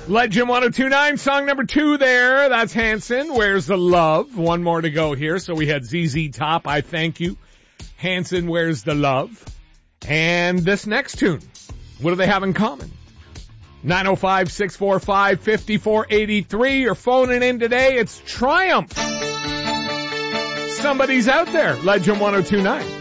Legend 1029, song number 2 there. That's Hanson. Where's the Love? One more to go here. So we had ZZ Top, I Thank You. Hanson, Where's the Love? And this next tune, what do they have in common? 905-645-5483. You're phoning in today. It's Triumph. Somebody's out there. Legend 1029.